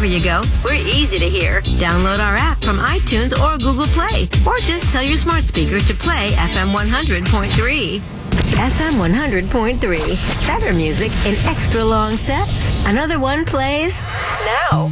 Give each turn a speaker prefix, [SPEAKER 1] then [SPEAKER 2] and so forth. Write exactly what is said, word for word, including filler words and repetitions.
[SPEAKER 1] wherever you go, we're easy to hear. Download our app from iTunes or Google Play, or just tell your smart speaker to play F M one hundred point three. F M one hundred point three. Better music in extra long sets. Another one plays now.